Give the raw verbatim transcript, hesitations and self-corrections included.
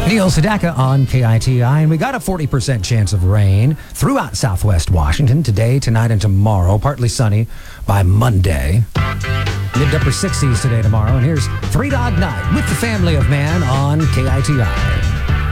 Neil Sedaka on K I T I, and we got a forty percent chance of rain throughout southwest Washington today, tonight, and tomorrow. Partly sunny by Monday. Mid to upper sixties today, tomorrow. And here's Three Dog Night with the Family of Man on K I T I.